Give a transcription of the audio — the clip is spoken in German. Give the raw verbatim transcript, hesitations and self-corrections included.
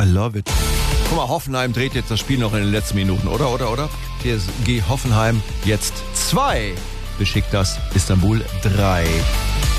love it. Guck mal, Hoffenheim dreht jetzt das Spiel noch in den letzten Minuten, oder, oder, oder? T S G Hoffenheim jetzt zwei. Besiktas Istanbul drei.